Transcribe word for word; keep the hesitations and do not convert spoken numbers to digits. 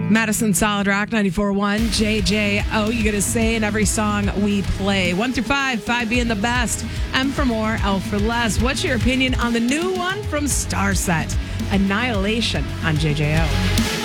Madison Solid Rock ninety-four point one, J J O. You get a say in every song we play. One through five, five being the best. M for more, L for less. What's your opinion on the new one from Starset? Annihilation on J J O.